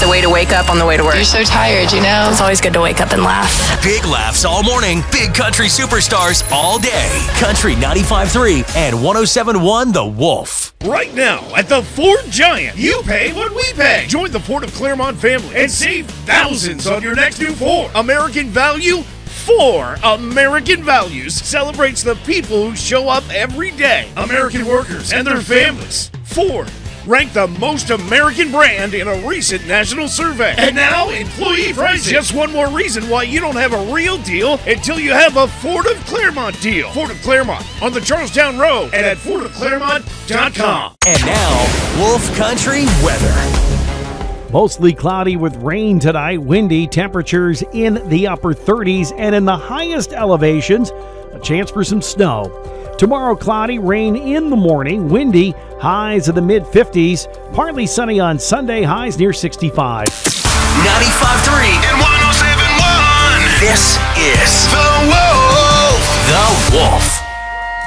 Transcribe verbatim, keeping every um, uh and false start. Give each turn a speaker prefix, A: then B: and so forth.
A: a way to wake up on the way to work.
B: You're so tired, you know?
A: It's always good to wake up and laugh.
C: Big laughs all morning. Big country superstars all day. Country ninety-five point three and one oh seven point one The Wolf.
D: Right now at the Ford Giant, you pay what we pay. Join the Ford of Claremont family and save thousands on your next new Ford. American value for American Values celebrates the people who show up every day. American workers and their families. Ford, ranked the most American brand in a recent national survey. And now, employee pricing. Just one more reason why you don't have a real deal until you have a Ford of Claremont deal. Ford of Claremont on the Charlestown Road and at ford of claremont dot com.
C: And now, Wolf Country weather.
E: Mostly cloudy with rain tonight. Windy, temperatures in the upper thirties, and in the highest elevations, a chance for some snow. Tomorrow, cloudy, rain in the morning, windy, highs in the mid-fifties. Partly sunny on Sunday, highs near sixty-five.
C: ninety-five point three and one oh seven point one. This is The Wolf.